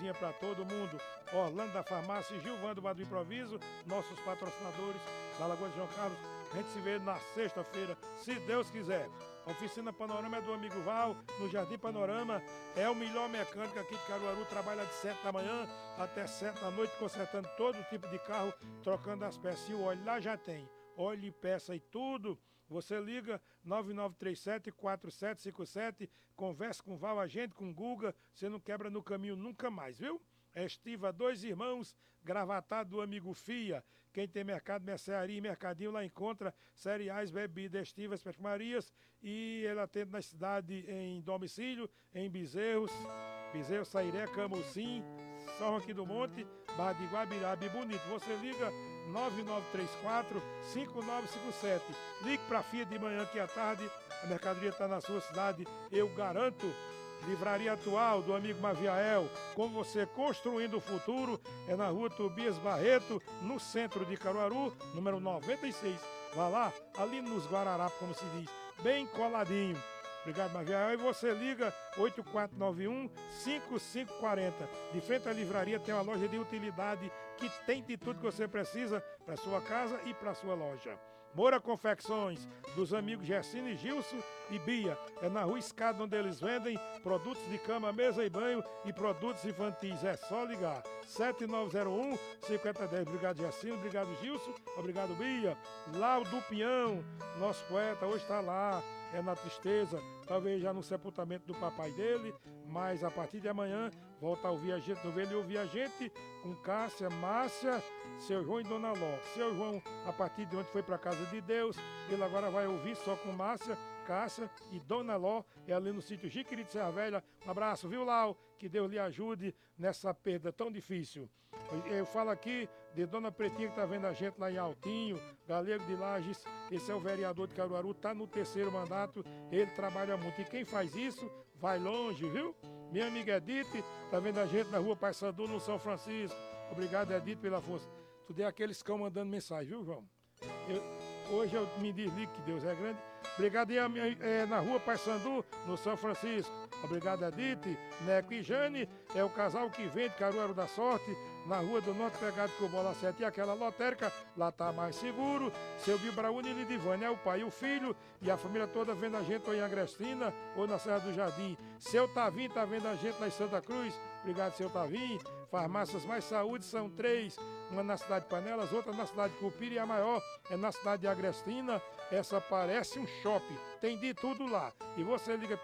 beijinho pra todo mundo. Orlando da Farmácia e Gilvando Bar do Improviso, nossos patrocinadores da Lagoa de João Carlos. A gente se vê na sexta-feira, se Deus quiser. A Oficina Panorama é do amigo Val, no Jardim Panorama. É o melhor mecânico aqui de Caruaru, trabalha de 7 da manhã até 7 da noite, consertando todo tipo de carro, trocando as peças. E o óleo lá já tem. Óleo, peça e tudo. Você liga 9937-4757, conversa com o Val, agente, com o Guga, você não quebra no caminho nunca mais, viu? Estiva Dois Irmãos, Gravatado do amigo Fia. Quem tem mercado, mercearia e mercadinho lá encontra cereais, bebidas, estivas, perfumarias. E ele atende na cidade em domicílio, em Bezerros, Sairé, Camusim, São Joaquim do Monte, Barra de Guabiraba e Bonito. Você liga 9934-5957. Ligue para a Fia de manhã que à tarde a mercadoria está na sua cidade, eu garanto. Livraria Atual, do amigo Maviael, com você construindo o futuro, é na rua Tobias Barreto, no centro de Caruaru, número 96. Vá lá, ali nos Guararapes, como se diz, bem coladinho. Obrigado, Maviael. E você liga 8491-5540. De frente à livraria tem uma loja de utilidade que tem de tudo que você precisa para sua casa e para sua loja. Moura Confecções, dos amigos Gessino e Gilson e Bia. É na rua Escada, onde eles vendem produtos de cama, mesa e banho e produtos infantis. É só ligar. 7901-5010. Obrigado, Gessino. Obrigado, Gilson. Obrigado, Bia. Lau do Pinhão, nosso poeta, hoje está lá. É na tristeza, talvez já no sepultamento do papai dele, mas a partir de amanhã volta a ouvir a gente, ele ouvir a gente com Cássia, Márcia, seu João e Dona Ló. Seu João, a partir de ontem foi para a casa de Deus, ele agora vai ouvir só com Márcia, Cássia e Dona Ló, é ali no sítio Jiquiri de Serra Velha. Um abraço, viu, Lau? Que Deus lhe ajude nessa perda tão difícil. Eu falo aqui de Dona Pretinha, que está vendo a gente lá em Altinho, Galego de Lages. Esse é o vereador de Caruaru, está no 3º mandato, ele trabalha muito. E quem faz isso, vai longe, viu? Minha amiga Edith, está vendo a gente na rua Paysandu, no São Francisco. Obrigado, Edith, pela força. Tu é aqueles cão mandando mensagem, viu, João? Hoje eu me desligo, que Deus é grande. Obrigado na rua Paysandu, no São Francisco. Obrigado, Edith, Neco e Jane. É o casal que vende Caruaru da Sorte, na rua do Norte, pegado com o Bola 7 e aquela lotérica. Lá tá mais seguro. Seu Bibraúne e Lidivane é o pai e o filho. E a família toda vendo a gente ou em Agrestina ou na Serra do Jardim. Seu Tavim tá vendo a gente lá em Santa Cruz. Obrigado, seu Tavim. Farmácias Mais Saúde são 3. Uma na cidade de Panelas, outra na cidade de Cupira e a maior é na cidade de Agrestina. Essa parece um shopping, tem de tudo lá. E você liga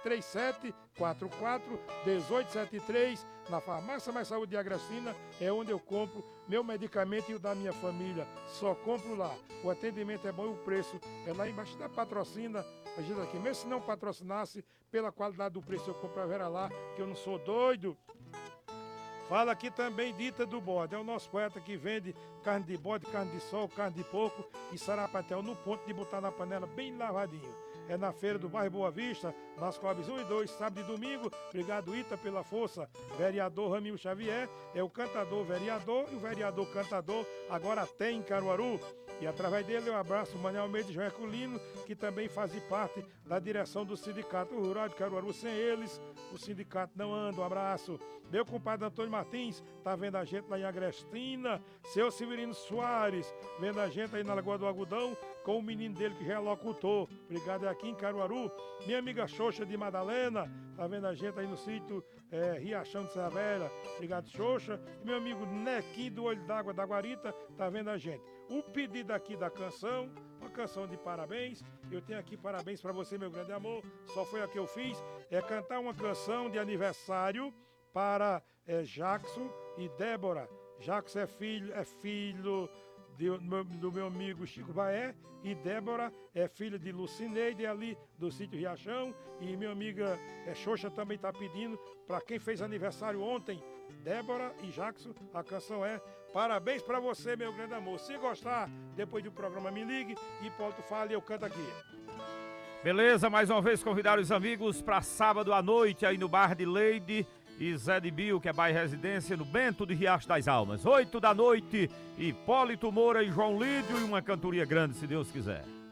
3744-1873, na Farmácia Mais Saúde de Agrestina, é onde eu compro meu medicamento e o da minha família. Só compro lá. O atendimento é bom e o preço é lá embaixo da patrocina. A gente aqui, mesmo se não patrocinasse, pela qualidade do preço eu compro a Vera lá, que eu não sou doido. Fala aqui também Dita do Bode, é o nosso poeta que vende carne de bode, carne de sol, carne de porco e sarapatel no ponto de botar na panela bem lavadinho. É na feira do bairro Boa Vista, nas Coabes 1 e 2, sábado e domingo. Obrigado, Ita, pela força. Vereador Ramil Xavier é o cantador vereador e o vereador cantador agora tem em Caruaru. E através dele eu abraço o Manuel Almeida e João Herculino, que também fazem parte da direção do Sindicato Rural de Caruaru. Sem eles, o sindicato não anda. Um abraço. Meu compadre Antônio Martins, tá vendo a gente lá em Agrestina. Seu Severino Soares, vendo a gente aí na Lagoa do Algodão, com o menino dele que já é locutor. Obrigado, é aqui em Caruaru. Minha amiga Xoxa de Madalena, tá vendo a gente aí no sítio Riachão de Serra Velha. Obrigado, Xoxa. E meu amigo Nequinho do Olho d'Água da Guarita, tá vendo a gente. O pedido aqui da canção, uma canção de parabéns. Eu tenho aqui parabéns para você, meu grande amor. Só foi a que eu fiz. É cantar uma canção de aniversário para Jackson e Débora. Jackson é filho do meu amigo Chico Baé, e Débora é filha de Lucineide, ali do sítio Riachão. E minha amiga Xoxa também está pedindo para quem fez aniversário ontem, Débora e Jackson. A canção é Parabéns para você, meu grande amor. Se gostar, depois do programa me ligue e Paulo fala e eu canto aqui. Beleza, mais uma vez convidar os amigos para sábado à noite aí no Bar de Leide e Zé de Bio, que é bairro residência, no Bento de Riacho das Almas. 8 da noite, Hipólito Moura e João Lídio, e uma cantoria grande, se Deus quiser.